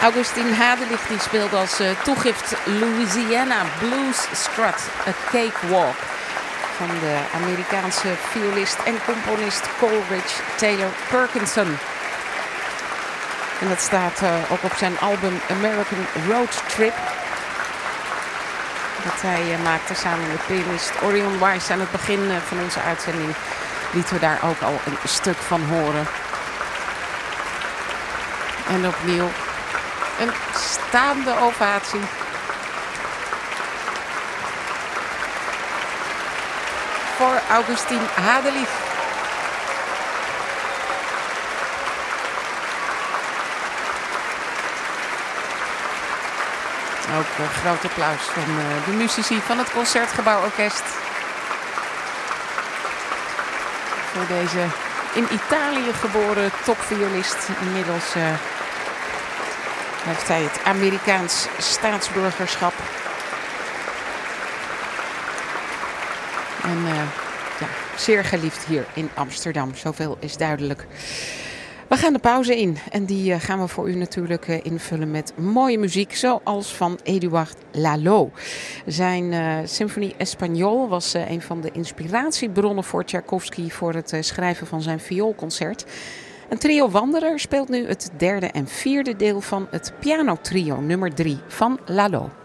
Augustin Hadelich die speelde als toegift Louisiana Blues Strut, A Cakewalk. Van de Amerikaanse violist en componist Coleridge Taylor Perkinson. En dat staat ook op zijn album American Road Trip. Dat hij maakte samen met pianist Orion Weiss. Aan het begin van onze uitzending lieten we daar ook al een stuk van horen. En opnieuw een staande ovatie. Voor Augustin Hadelich. Ook groot applaus van de muzici van het Concertgebouworkest. Voor deze in Italië geboren topviolist. Inmiddels heeft hij het Amerikaans staatsburgerschap. En ja, zeer geliefd hier in Amsterdam. Zoveel is duidelijk. We gaan de pauze in en die gaan we voor u natuurlijk invullen met mooie muziek, zoals van Édouard Lalo. Zijn Symfonie Espagnole was een van de inspiratiebronnen voor Tchaikovsky voor het schrijven van zijn vioolconcert. Een trio Wanderer speelt nu het derde en vierde deel van het pianotrio nummer 3 van Lalo.